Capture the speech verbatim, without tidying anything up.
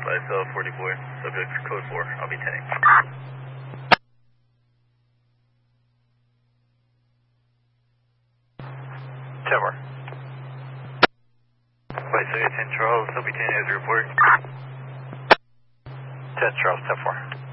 I saw forty-four, subject code four, I'll be ten. ten more. Flight ten Charles, I'll be ten as a report. ten Charles, ten four.